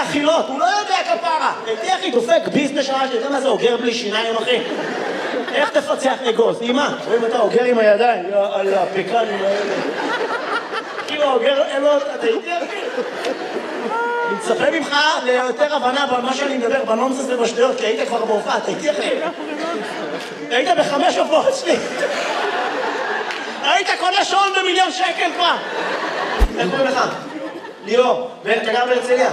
אכילות, הוא לא יודע כפרה. הייתי אחי דופק ביס בשעה, אתה יודע מה זה אוגר בלי שיניים אחי? איך תפצח אגוז? אמא, רואים אתה אוגר עם הידיים, על הפקנים האלה. כאילו אוגר, אין לו, אתה הייתי אחי. אני מצפה ממך ליותר הבנה במה שאני מדבר, בנונסס ובשטויות, כי היית כבר בהופעה, אתה הייתי אחי. היית ב5 הופעות שלי. היית קונה שעון ב1,000,000 שקל כבר. איך קוראים לך? ליאור, אתה גר בהרצליה?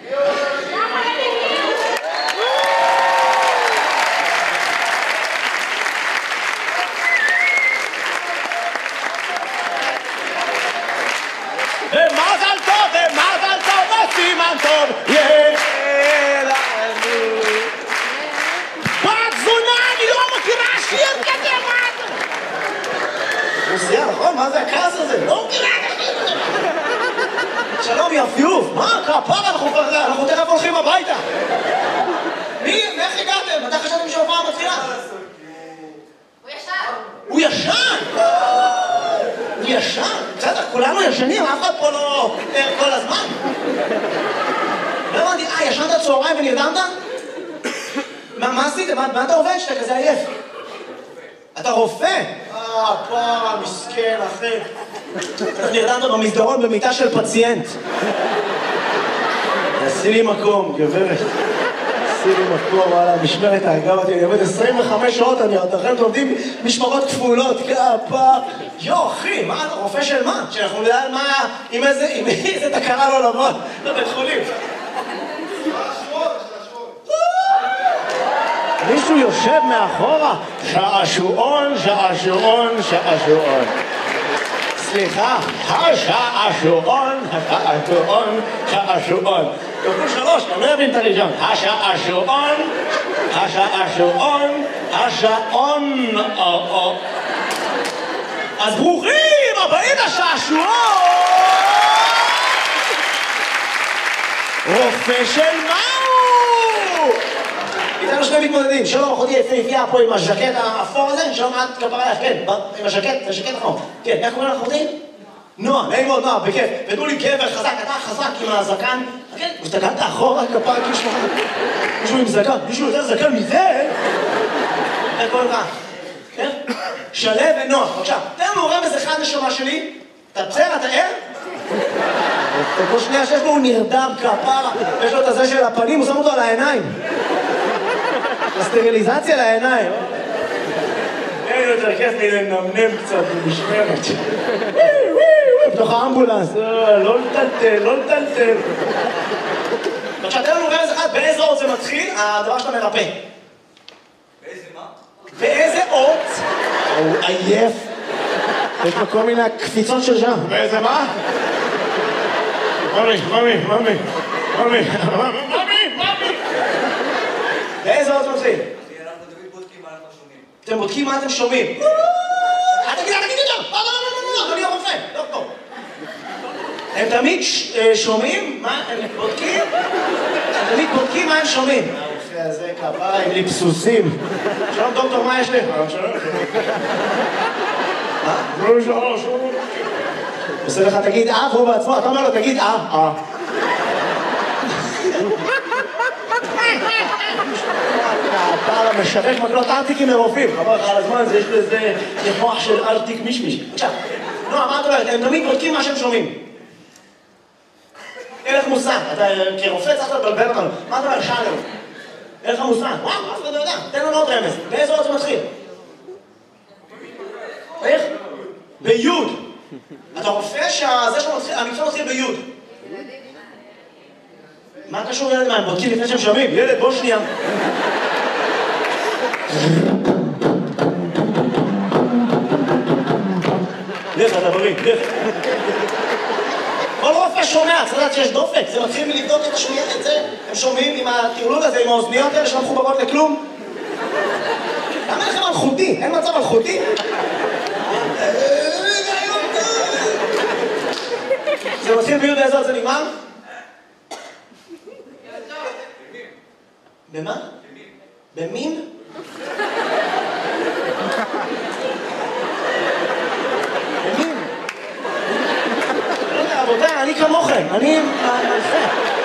ומזל טוב, ומזל טוב, וסימן טוב, יהיה לנו. בת זונה, אני לא מכירה שיר כזה, מה אתה? רוסיה, נכון? מה זה הכעס הזה? לא מכירה את השיר הזה. שלום, יפיוף, מה? כפרה, אנחנו תכף הולכים הביתה. מי? איך הגעתם? אתה חשבתם שהופעה מתחילה? הוא ישן. הוא ישן? הוא ישן? בסדר, כולנו ישנים, אף אחד פה לא כל הזמן. לא הבנתי, ישנת צהריים ונרדמת? מה עשית? מה אתה עובד שאתה כזה עייף? אתה רופא? פרה, מסכן, אחי. אתה נרדמת במסדרון במיטה של פציינט. עשי לי מקום, גברת. עשי לי מקום, וואלה, משמרת האגב אותי, אני עובד 25 שעות, אתם עובדים משמרות כפולות, כפה. יו, אחי, מה, אתה רופא של מה? שאנחנו נדע על מה, עם איזה תקרה לא לבוא, לבית חולים. מישהו יושב מאחורה, שעשועון, שעשועון, שעשועון. סליחה, השעשועון, השעשועון, שעשועון. כפול 3, אני לא אבין את הראשון. השעשועון, השעשועון, השעון. אז ברוכים הבאים לשעשועון! רופא של מהו? איתנו שני מתמודדים, שלום אחותי יפהפייה פה עם הז'קט האפור הזה, שלום את כפרה לך, כן, עם הז'קט, זה ז'קט נכון. כן, איך קוראים לך אחותי? נועה, נעים מאוד נועה, בכיף. ותנו לי גבר חזק, אתה חזק עם הזקן. כן, הסתכלת אחורה כפרה, מישהו עם זקן, מישהו יותר זקן מזה? איך קוראים לך? כן? שלו ונועה, בבקשה. תן לנו רמז אחד נשמה שלי. אתה בסדר, אתה ער? כל שנייה שיש לו הוא נרדם כפרה, יש לו את הזה של הפנים, הוא שם אותו על העיניים. הסטריליזציה לעיניים. אין יותר כיף לי לנמנם קצת במשמרת. בתוך האמבולנס, לא לטלטל, לא לטלטל. עכשיו, תן לנו רמז אחד, באיזה אות זה מתחיל, הדבר שאתה מרפא. באיזה מה? באיזה אות? הוא עייף. יש לו כל מיני קפיצות של שם. באיזה מה? ממי, ממי, ממי, ממי, ממי. באיזה אות זה מתחיל? אנחנו תמיד בודקים מה אנחנו שומעים. אתם בודקים מה אתם שומעים. תגיד יותר! לא, אדוני הרופא, דוקטור. הם תמיד שומעים מה הם בודקים? הם תמיד בודקים מה הם שומעים. הרופא הזה כפרה עם ליפסוסים. שלום דוקטור, מה יש לי? שלום. עושה לך תגיד והוא בעצמו, אתה אומר לו תגיד הפער המשווק מקלות ארטיקים לרופאים. חבל לך על הזמן הזה, יש לזה מוח של ארטיק מישמיש. עכשיו, נועה, מה את אומרת? הם תמיד בודקים מה שהם שומעים. אין לך מושג, אתה כרופא צריך לבלבל אותנו. מה אתה אומר? שאלה לנו. אין לך מושג. וואו, אף אחד לא יודע. תן לנו עוד רמז. באיזה אות זה מתחיל? איך? ביוד. אתה רופא שהמקצוע מתחיל ביוד. מה קשור ילד? מה, הם בודקים לפני שהם שומעים? ילד, בוא שנייה. לך, אתה בריא, לך. כל רופא שומע, צריך לדעת שיש דופק. זה מתחיל מלבדוק את השמיעה, את זה. הם שומעים עם הטרלול הזה, עם האוזניות האלה שלא מחוברות לכלום. למה לכם אלחוטי? אין מצב אלחוטי? זה מתחיל ביוד באיזה עוד זה נגמר? במה? במין? במין? לא יודע, רבותיי, אני כמוכם, אני מלכה.